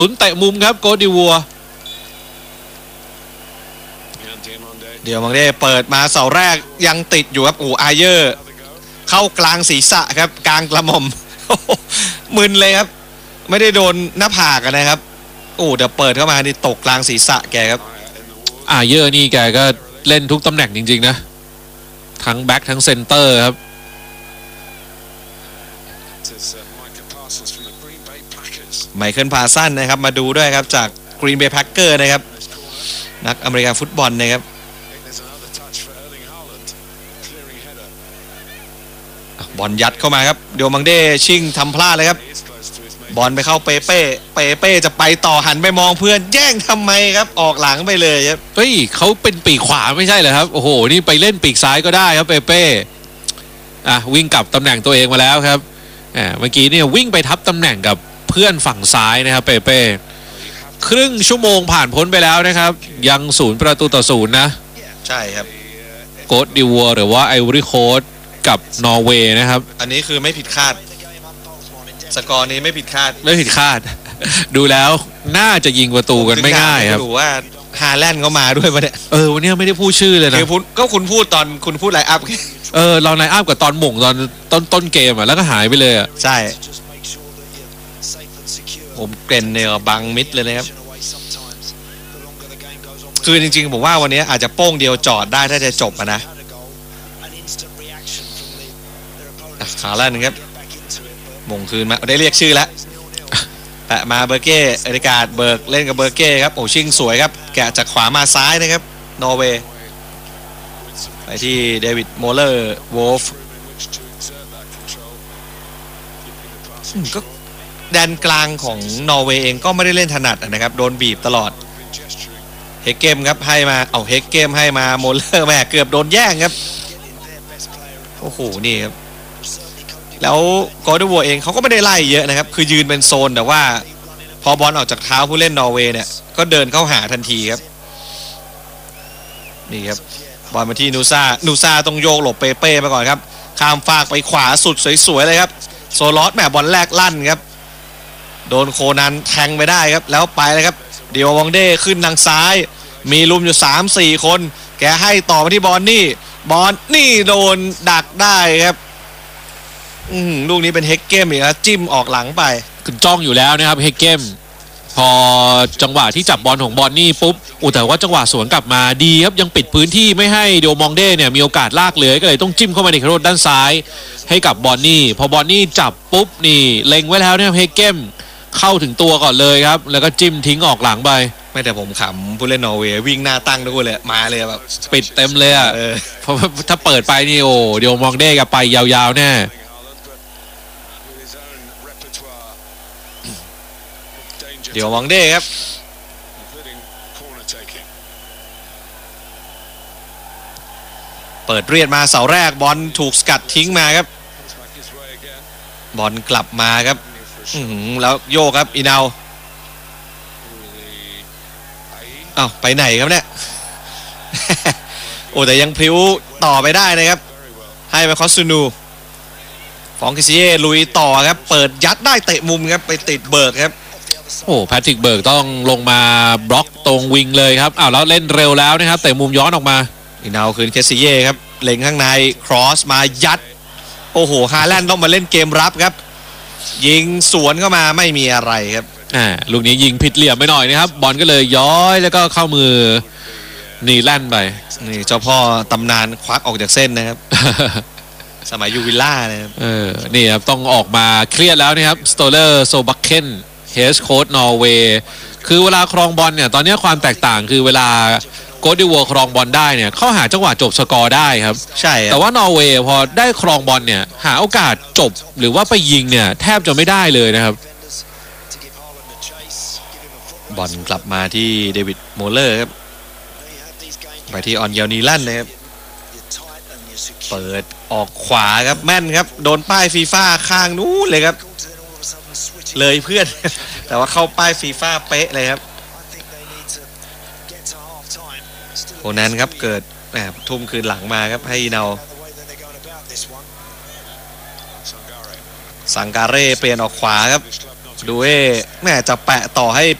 ลุ้นเตะมุมครับโกดิวัวเดี๋ยวมังเด้เปิดมาเสาแรกยังติดอยู่ครับอาเยอร์เข้ากลางศีรษะครับกลางกระหม่อมมึนเลยครับไม่ได้โดนหน้าผากนะครับเดี๋ยวเปิดเข้ามานี่ตกกลางศีรษะแกครับอาเยอร์นี่แกก็เล่นทุกตำแหน่งจริงๆนะทั้งแบ็คทั้งเซนเตอร์ครับไมเคิลพาสันนะครับมาดูด้วยครับจากกรีนเบย์แพ็คเกอร์นะครับนักอเมริกันฟุตบอลนะครับบอลยัดเข้ามาครับเดี๋ยวมังเด้ชิงทำพลาดเลยครับบอลไปเข้าเปเป้จะไปต่อหันไปมองเพื่อนแย่งทำไมครับออกหลังไปเลยครับเฮ้ยเขาเป็นปีกขวาไม่ใช่เหรอครับโอ้โหนี่ไปเล่นปีกซ้ายก็ได้ครับเป้วิ่งกลับตำแหน่งตัวเองมาแล้วครับเมื่อกี้เนี่ยวิ่งไปทับตำแหน่งกับเพื่อนฝั่งซ้ายนะครับเป้ครึ่งชั่วโมงผ่านพ้นไปแล้วนะครับยัง0-0นะใช่ครับโกดดิวัวหรือว่าไอวอรี่โคสต์กับนอร์เวย์นะครับอันนี้คือไม่ผิดคาดสกอร์นี้ไม่ผิดคาดดูแล้วน่าจะยิงประตูกันไม่ง่ายครับดูว่าฮาแลนด์เขามาด้วยปะเนี่ยวันนี้ไม่ได้พูดชื่อเลยนะก็คุณพูดตอนคุณพูดไลน์อัพเราไลน์อัพกับตอนหม่งตอนต้นเกมแล้วก็หายไปเลยใช่ผมเกรนเนี่ยบังมิดเลยนะครับคือจริงๆผมว่าวันนี้อาจจะโป้งเดียวจอดได้ถ้าจะจบนะฮาแลนด์ครับมงคืนมาได้เรียกชื่อแล้วแปะมาเบอร์เก้เอริกาดเบิร์กเล่นกับเบอร์เก้ครับชิงสวยครับแกะจากขวามาซ้ายนะครับนอร์เวย์ไปที่เดวิดโมเลอร์วอลฟก็แดนกลางของนอร์เวย์เองก็ไม่ได้เล่นถนัดนะครับโดนบีบตลอดเฮกเกมครับให้มาเฮกเกมให้มาโมเลอร์แม่เกือบโดนแย่งครับโอ้โหนี่ครับแล้วโกลเด้นวัวเองเขาก็ไม่ได้ไล่เยอะนะครับคือยืนเป็นโซนแต่ว่าพอบอลออกจากเท้าผู้เล่นนอร์เวย์เนี่ยก็เดินเข้าหาทันทีครับนี่ครับบอลมาที่นูซาต้องโยกหลบเป้มาก่อนครับข้ามฟากไปขวาสุดสวยๆเลยครับโซลอสแหมบอลแรกลั่นครับโดนโคนันแทงไปได้ครับแล้วไปเลยครับเดียววังเด้ขึ้นทางซ้ายมีลุมอยู่ 3-4 คนแกให้ต่อมาที่บอลนี่โดนดักได้ครับลูกนี้เป็นเฮกเกมอีกแล้วจิ้มออกหลังไปคือจ้องอยู่แล้วนะครับเฮกเกมพอจังหวะที่จับบอลของบอลนี่ปุ๊บแต่ว่าจังหวะสวนกลับมาดีครับยังปิดพื้นที่ไม่ให้เดียวมองเด้เนี่ยมีโอกาสลากเลยก็เลยต้องจิ้มเข้ามาในกระโดดด้านซ้ายให้กับบอลนี่พอบอลนี่จับปุ๊บนี่เล็งไว้แล้วเนี่ยเฮกเกมเข้าถึงตัวก่อนเลยครับแล้วก็จิ้มทิ้งออกหลังไปไม่แต่ผมขำผู้เล่นนอร์เวย์วิ่งหน้าตั้งด้วยเลยมาเลยแบบปิดเต็มเลยเพราะถ้าเปิดไปนี่เดียวมองเด้กับไปยาวๆแน่เดี๋ยวมองเด้ครับเปิดเรียดมาเสาแรกบอลถูกสกัดทิ้งมาครับบอลกลับมาครับแล้วโยกครับอีนาวไปไหนครับเนี่ย แต่ยังพลิ้วต่อไปได้นะครับให้มาคอสซูนูฟองกิซิเย่ลุยต่อครับเปิดยัดได้เตะมุมครับไปติดเบิร์กครับแพทริกเบิร์กต้องลงมาบล็อกตรงวิงเลยครับแล้วเล่นเร็วแล้วนะครับเตะมุมย้อนออกมาอีนาวคืนเคซิเย่ครับเล็งข้างในครอสมายัดฮาแลนด์ต้องมาเล่นเกมรับครับยิงสวนเข้ามาไม่มีอะไรครับลูกนี้ยิงผิดเหลี่ยมไปหน่อยนะครับบอลก็เลยย้อยแล้วก็เข้ามือนี่แล่นไปนี่เจ้าพ่อตำนานควักออกจากเส้นนะครับ สมัยยูวิลล่านะครับนี่ครับต้องออกมาเครียดแล้วนะครับสโตเลอร์โซบักเคนเฮดโค้ชนอร์เวย์คือเวลาครองบอลเนี่ยตอนนี้ความแตกต่างคือเวลาโกลเด้นวัวครองบอลได้เนี่ยเข้าหาจังหวะจบสกอร์ได้ครับใช่แต่ว่านอร์เวย์พอได้ครองบอลเนี่ยหาโอกาสจบหรือว่าไปยิงเนี่ยแทบจะไม่ได้เลยนะครับบอลกลับมาที่เดวิดโมเลอร์ครับไปที่ออนเยลนีลันนะครับเปิดออกขวาครับแม่นครับโดนป้ายฟีฟ่าข้างนู้นเลยครับเลยเพื่อนแต่ว่าเข้าป้ายฟีฟ่าเป๊ะเลยครับโคนันครับเกิดทุ่มคืนหลังมาครับให้เนาสังการเร่เปลี่ยนออกขวาครับดูเอ้แม่จะแปะต่อให้เ